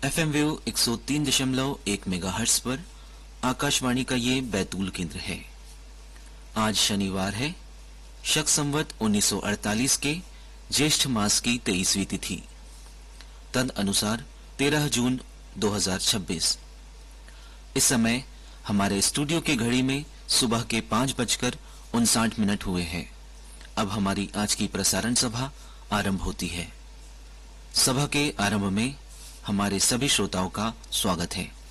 FM wave 103.1 megahertz पर आकाशवाणी का ये बैतूल केंद्र है। आज शनिवार है, शक संवत 1948 के ज्येष्ठ मास की 23वीं तिथि, तद अनुसार 13 जून 2026। इस समय हमारे स्टूडियो की घड़ी में सुबह के 5:59 हुए हैं। अब हमारी आज की प्रसारण सभा आरंभ होती है। सभा के आरंभ में हमारे सभी श्रोताओं का स्वागत है।